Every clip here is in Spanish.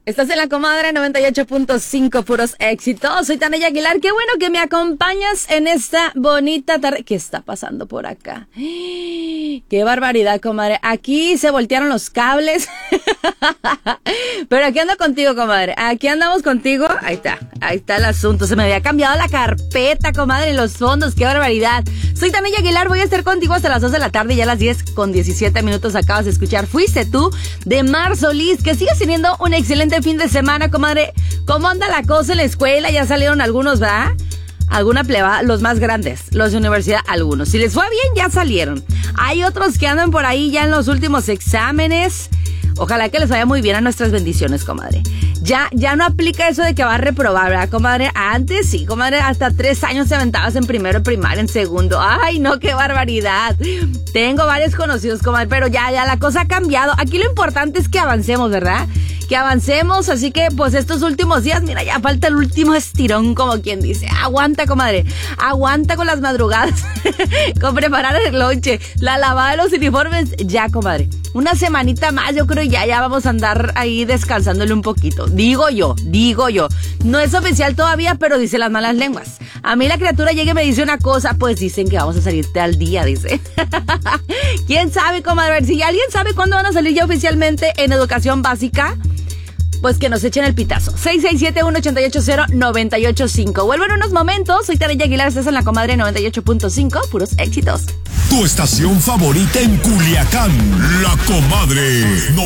Estás en La Comadre 98.5, puros éxitos. Soy Tania Aguilar. Qué bueno que me acompañas en esta bonita tarde. ¿Qué está pasando por acá? ¡Qué barbaridad, comadre! Aquí se voltearon los cables. Pero aquí ando contigo, comadre. Aquí andamos contigo. Ahí está el asunto. Se me había cambiado la carpeta, comadre, en los fondos. ¡Qué barbaridad! Soy Tania Aguilar. Voy a estar contigo hasta las 2 de la tarde. Ya a las 10:17 acabas de escuchar Fuiste Tú, de Mar Solís. Que sigue teniendo un excelente fin de semana, comadre. ¿Cómo anda la cosa en la escuela? Ya salieron algunos, ¿verdad? Alguna pleba, los más grandes, los de universidad, algunos. Si les fue bien, ya salieron. Hay otros que andan por ahí ya en los últimos exámenes. Ojalá que les vaya muy bien, a nuestras bendiciones, comadre. Ya no aplica eso de que va a reprobar, ¿verdad, comadre? Antes sí, comadre, hasta 3 años te aventabas en primero, en primaria, en segundo. ¡Ay, no, qué barbaridad! Tengo varios conocidos, comadre, pero ya la cosa ha cambiado. Aquí lo importante es que avancemos, ¿verdad? Que avancemos, así que pues estos últimos días, mira, ya falta el último estirón, como quien dice. Aguanta, comadre, aguanta con las madrugadas, con preparar el lonche, la lavada de los uniformes, ya, comadre. Una semanita más, yo creo, ya vamos a andar ahí descansándole un poquito. Digo yo. No es oficial todavía, pero dice las malas lenguas. A mí la criatura llega y me dice una cosa, pues dicen que vamos a salirte al día, dice. ¿Quién sabe, comadre? A ver, si alguien sabe cuándo van a salir ya oficialmente en educación básica, pues que nos echen el pitazo. 667-188-0-985. Vuelvo en unos momentos. Soy Tania Aguilar, estás en La Comadre 98.5, puros éxitos. Tu estación favorita en Culiacán, La Comadre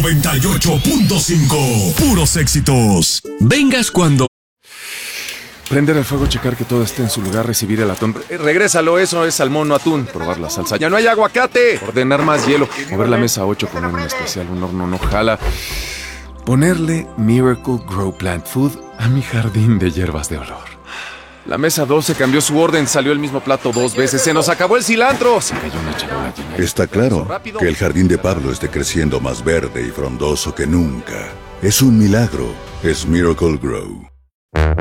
98.5, puros éxitos. Vengas cuando... Prender el fuego, checar que todo esté en su lugar, recibir el atún. Regrésalo, eso es salmón, no atún. Probar la salsa. ¡Ya no hay aguacate! Ordenar más hielo. Mover la mesa 8, poner un especial, un horno no jala. Ponerle Miracle Grow Plant Food a mi jardín de hierbas de olor. La mesa 12 cambió su orden, salió el mismo plato 2 veces. ¡Se nos acabó el cilantro! Se cayó una charola llena. Está claro que el jardín de Pablo esté creciendo más verde y frondoso que nunca. Es un milagro. Es Miracle Grow.